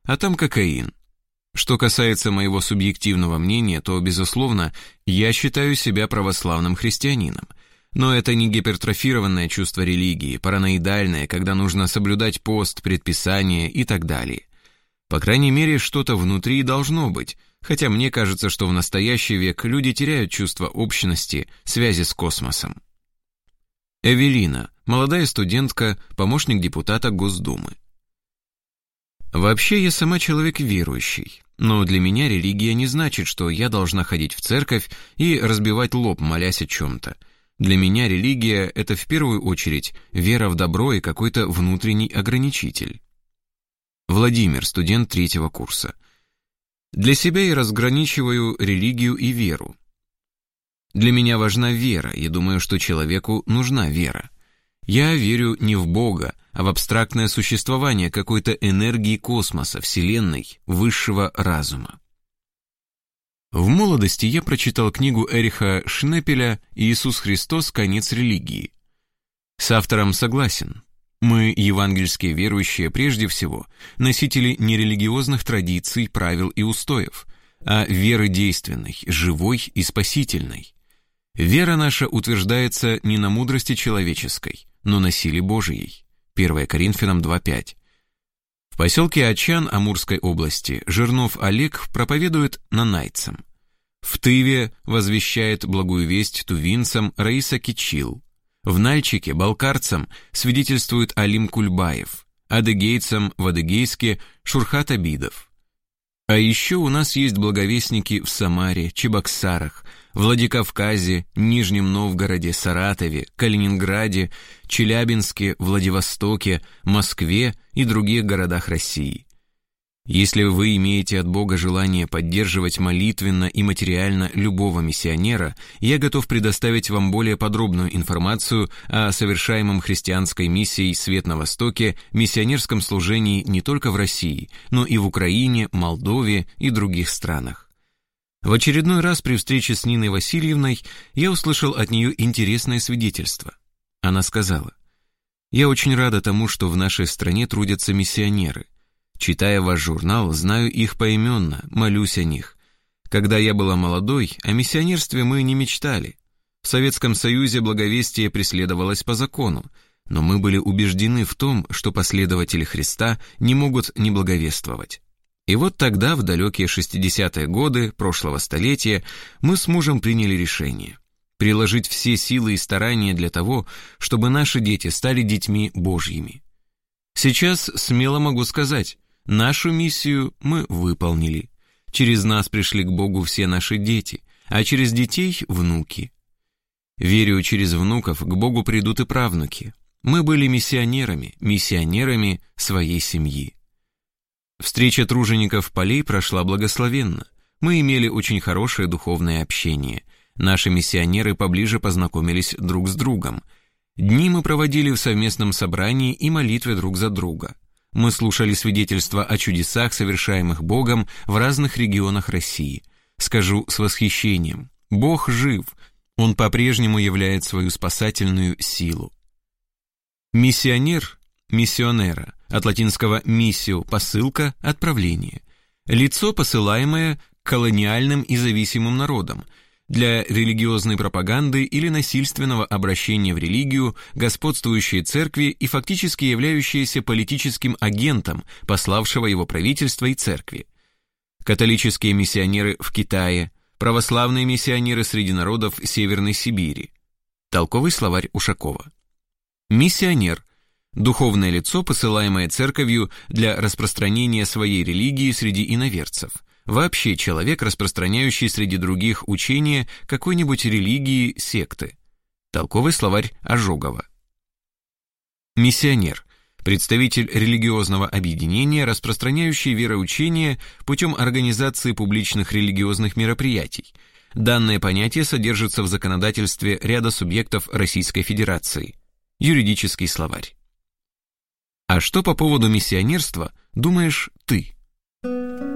а там кокаин. Что касается моего субъективного мнения, то, безусловно, я считаю себя православным христианином. Но это не гипертрофированное чувство религии, параноидальное, когда нужно соблюдать пост, предписания и так далее. По крайней мере, что-то внутри должно быть, хотя мне кажется, что в настоящий век люди теряют чувство общности, связи с космосом. Эвелина, молодая студентка, помощник депутата Госдумы. Вообще, я сама человек верующий, но для меня религия не значит, что я должна ходить в церковь и разбивать лоб, молясь о чем-то. Для меня религия – это в первую очередь вера в добро и какой-то внутренний ограничитель. Владимир, студент 3-го курса. Для себя я разграничиваю религию и веру. Для меня важна вера, я думаю, что человеку нужна вера. Я верю не в Бога, а в абстрактное существование какой-то энергии космоса, Вселенной, высшего разума. В молодости я прочитал книгу Эриха Шнепеля «Иисус Христос. Конец религии». С автором согласен. Мы, евангельские верующие, прежде всего, носители не религиозных традиций, правил и устоев, а веры действенной, живой и спасительной. Вера наша утверждается не на мудрости человеческой, но на силе Божией. 1 Коринфянам 2:5. В поселке Ачан Амурской области Жирнов Олег проповедует нанайцам. В Тыве возвещает благую весть тувинцам Раиса Кичил. В Нальчике балкарцам свидетельствует Алим Кульбаев, адыгейцам в Адыгейске Шурхат Абидов. А еще у нас есть благовестники в Самаре, Чебоксарах, Владикавказе, Нижнем Новгороде, Саратове, Калининграде, Челябинске, Владивостоке, Москве и других городах России. Если вы имеете от Бога желание поддерживать молитвенно и материально любого миссионера, я готов предоставить вам более подробную информацию о совершаемом христианской миссией «Свет на Востоке» миссионерском служении не только в России, но и в Украине, Молдове и других странах. В очередной раз при встрече с Ниной Васильевной я услышал от нее интересное свидетельство. Она сказала: «Я очень рада тому, что в нашей стране трудятся миссионеры. Читая ваш журнал, знаю их поименно, молюсь о них. Когда я была молодой, о миссионерстве мы не мечтали. В Советском Союзе благовестие преследовалось по закону, но мы были убеждены в том, что последователи Христа не могут не благовествовать. И вот тогда, в далекие 60-е годы прошлого столетия, мы с мужем приняли решение приложить все силы и старания для того, чтобы наши дети стали детьми Божьими. Сейчас смело могу сказать, нашу миссию мы выполнили. Через нас пришли к Богу все наши дети, а через детей – внуки. Верю, через внуков к Богу придут и правнуки. Мы были миссионерами своей семьи. Встреча тружеников полей прошла благословенно. Мы имели очень хорошее духовное общение. Наши миссионеры поближе познакомились друг с другом. Дни мы проводили в совместном собрании и молитве друг за друга. Мы слушали свидетельства о чудесах, совершаемых Богом в разных регионах России. Скажу с восхищением: Бог жив, Он по-прежнему являет свою спасательную силу. Миссионер, миссионера, от латинского «missio» – посылка, отправление. Лицо, посылаемое к колониальным и зависимым народам, для религиозной пропаганды или насильственного обращения в религию, господствующей церкви и фактически являющейся политическим агентом, пославшего его правительство и церкви. Католические миссионеры в Китае, православные миссионеры среди народов Северной Сибири. Толковый словарь Ушакова. Миссионер – духовное лицо, посылаемое церковью для распространения своей религии среди иноверцев. Вообще человек, распространяющий среди других учения какой-нибудь религии, секты. Толковый словарь Ожогова. Миссионер – представитель религиозного объединения, распространяющий вероучение путем организации публичных религиозных мероприятий. Данное понятие содержится в законодательстве ряда субъектов Российской Федерации. Юридический словарь. А что по поводу миссионерства думаешь ты?